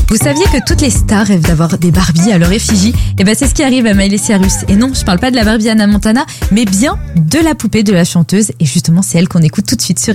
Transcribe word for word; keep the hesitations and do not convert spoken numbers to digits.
Vous saviez que toutes les stars rêvent d'avoir des Barbies à leur effigie? Et ben c'est ce qui arrive à Miley Cyrus. Et non, je parle pas de la Barbie Hannah Montana, mais bien de la poupée de la chanteuse. Et justement, c'est elle qu'on écoute tout de suite sur